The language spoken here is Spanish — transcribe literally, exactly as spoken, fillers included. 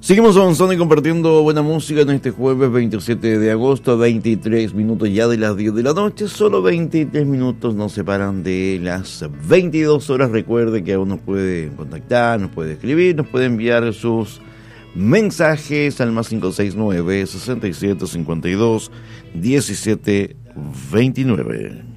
Seguimos avanzando y compartiendo buena música en este jueves veintisiete de agosto, veintitrés minutos ya de las diez de la noche. Solo veintitrés minutos nos separan de las veintidós horas. Recuerde que aún nos puede contactar, nos puede escribir, nos puede enviar sus mensajes al más cinco seis nueve, sesenta y siete cincuenta y dos, diecisiete veintinueve.